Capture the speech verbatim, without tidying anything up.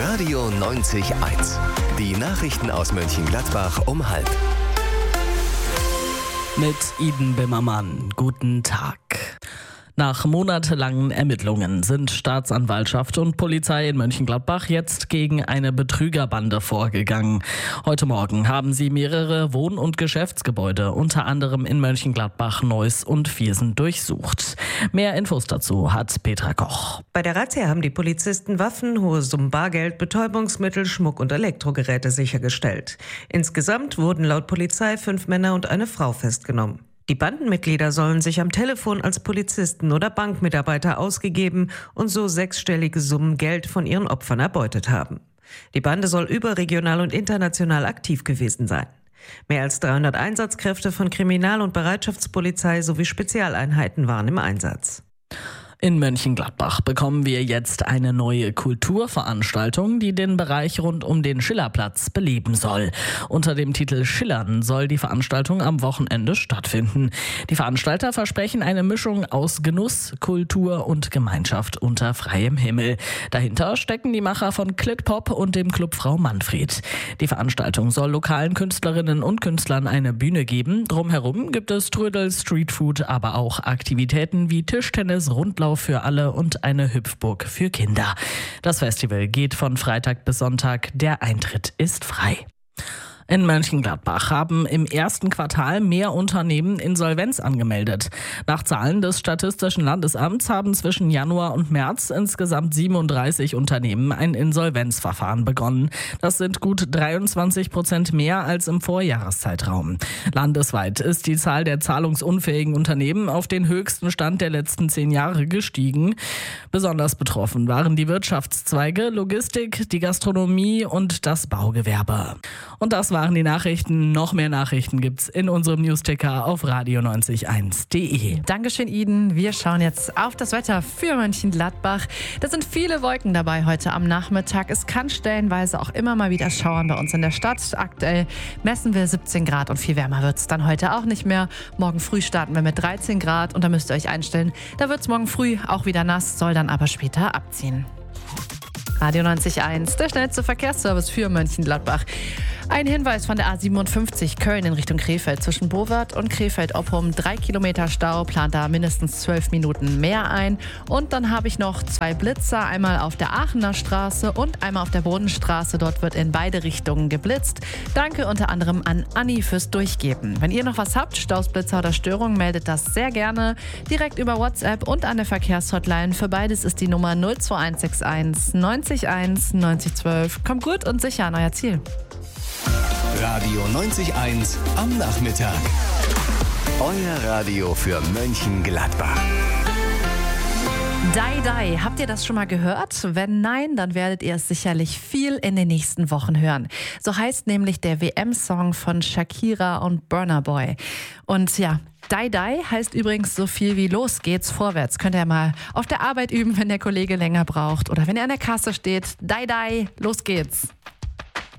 Radio neunzig Komma eins. Die Nachrichten aus Mönchengladbach um halb. Mit Iden Bimmermann. Guten Tag. Nach monatelangen Ermittlungen sind Staatsanwaltschaft und Polizei in Mönchengladbach jetzt gegen eine Betrügerbande vorgegangen. Heute Morgen haben sie mehrere Wohn- und Geschäftsgebäude, unter anderem in Mönchengladbach, Neuss und Viersen, durchsucht. Mehr Infos dazu hat Petra Koch. Bei der Razzia haben die Polizisten Waffen, hohe Summen Bargeld, Betäubungsmittel, Schmuck und Elektrogeräte sichergestellt. Insgesamt wurden laut Polizei fünf Männer und eine Frau festgenommen. Die Bandenmitglieder sollen sich am Telefon als Polizisten oder Bankmitarbeiter ausgegeben und so sechsstellige Summen Geld von ihren Opfern erbeutet haben. Die Bande soll überregional und international aktiv gewesen sein. Mehr als dreihundert Einsatzkräfte von Kriminal- und Bereitschaftspolizei sowie Spezialeinheiten waren im Einsatz. In Mönchengladbach bekommen wir jetzt eine neue Kulturveranstaltung, die den Bereich rund um den Schillerplatz beleben soll. Unter dem Titel Schillern soll die Veranstaltung am Wochenende stattfinden. Die Veranstalter versprechen eine Mischung aus Genuss, Kultur und Gemeinschaft unter freiem Himmel. Dahinter stecken die Macher von Klitpop und dem Club Frau Manfred. Die Veranstaltung soll lokalen Künstlerinnen und Künstlern eine Bühne geben. Drumherum gibt es Trödel, Streetfood, aber auch Aktivitäten wie Tischtennis, Rundlauf für alle und eine Hüpfburg für Kinder. Das Festival geht von Freitag bis Sonntag. Der Eintritt ist frei. In Mönchengladbach haben im ersten Quartal mehr Unternehmen Insolvenz angemeldet. Nach Zahlen des Statistischen Landesamts haben zwischen Januar und März insgesamt siebenunddreißig Unternehmen ein Insolvenzverfahren begonnen. Das sind gut dreiundzwanzig Prozent mehr als im Vorjahreszeitraum. Landesweit ist die Zahl der zahlungsunfähigen Unternehmen auf den höchsten Stand der letzten zehn Jahre gestiegen. Besonders betroffen waren die Wirtschaftszweige, Logistik, die Gastronomie und das Baugewerbe. Und das war waren die Nachrichten. Noch mehr Nachrichten gibt's in unserem Newsticker auf radio neunzig Komma eins punkt de. Dankeschön, Iden. Wir schauen jetzt auf das Wetter für Mönchengladbach. Da sind viele Wolken dabei heute am Nachmittag. Es kann stellenweise auch immer mal wieder schauern bei uns in der Stadt. Aktuell messen wir siebzehn Grad und viel wärmer wird's dann heute auch nicht mehr. Morgen früh starten wir mit dreizehn Grad und da müsst ihr euch einstellen. Da wird's morgen früh auch wieder nass, soll dann aber später abziehen. Radio neunzig Komma eins, der schnellste Verkehrsservice für Mönchengladbach. Ein Hinweis von der A siebenundfünfzig Köln in Richtung Krefeld zwischen Bowert und Krefeld-Oppum. Drei Kilometer Stau, plant da mindestens zwölf Minuten mehr ein. Und dann habe ich noch zwei Blitzer, einmal auf der Aachener Straße und einmal auf der Bodenstraße. Dort wird in beide Richtungen geblitzt. Danke unter anderem an Anni fürs Durchgeben. Wenn ihr noch was habt, Stausblitzer oder Störungen, meldet das sehr gerne direkt über WhatsApp und an der Verkehrshotline. Für beides ist die Nummer null zwei eins sechs eins neunzig eins neunzig zwölf. Kommt gut und sicher an euer Ziel. Radio neunzig Komma eins am Nachmittag. Euer Radio für Mönchengladbach. Die Die, habt ihr das schon mal gehört? Wenn nein, dann werdet ihr es sicherlich viel in den nächsten Wochen hören. So heißt nämlich der W M-Song von Shakira und Burna Boy. Und ja, Die Die heißt übrigens so viel wie los geht's vorwärts. Könnt ihr mal auf der Arbeit üben, wenn der Kollege länger braucht oder wenn ihr an der Kasse steht. Die Die, los geht's.